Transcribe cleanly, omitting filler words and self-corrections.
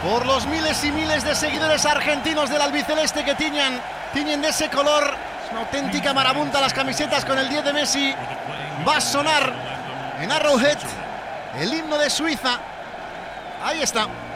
por los miles y miles de seguidores argentinos del albiceleste que tiñen de ese color. Es una auténtica marabunta las camisetas con el 10 de Messi. Va a sonar en Arrowhead el himno de Suiza. Ahí está.